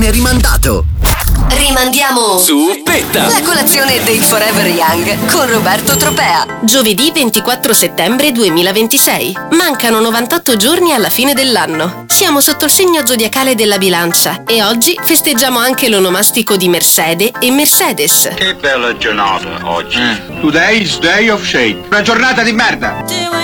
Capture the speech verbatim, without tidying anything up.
viene rimandato. Rimandiamo Zuppetta, la colazione dei Forever Young con Roberto Tropea. Giovedì ventiquattro settembre duemilaventisei. Mancano novantotto giorni alla fine dell'anno. Siamo sotto il segno zodiacale della bilancia e oggi festeggiamo anche l'onomastico di Mercede e Mercedes. Che bella giornata oggi. Today is day of shade. Una giornata di merda.